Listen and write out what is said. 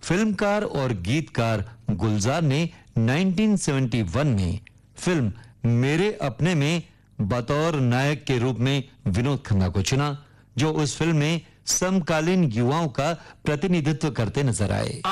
फिल्मकार और गीतकार गुलजार ने 1971 में फिल्म मेरे अपने में बतौर नायक के रूप में विनोद खन्ना को चुना, जो उस फिल्म में समकालीन युवाओं का प्रतिनिधित्व करते नजर आए।